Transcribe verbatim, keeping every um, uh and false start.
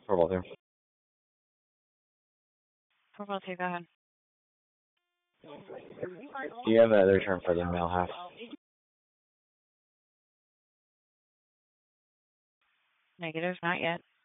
For both of you. For both of you, go ahead. Do you have a return for the male half? Negative, not yet.